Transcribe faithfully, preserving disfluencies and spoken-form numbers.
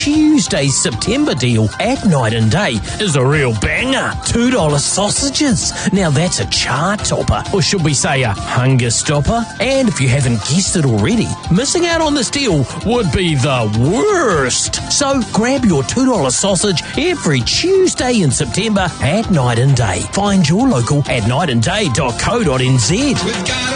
Tuesday's September deal at Night and Day is a real banger. two dollar sausages. Now that's a chart topper, or should we say a hunger stopper? And if you haven't guessed it already, missing out on this deal would be the worst. So grab your two dollar sausage every Tuesday in September at Night and Day. Find your local at night and day dot co dot n z.